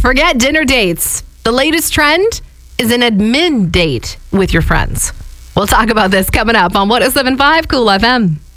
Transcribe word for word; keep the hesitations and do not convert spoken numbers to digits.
Forget dinner dates. The latest trend is an admin date with your friends. We'll talk about this coming up on one oh seven point five Cool F M.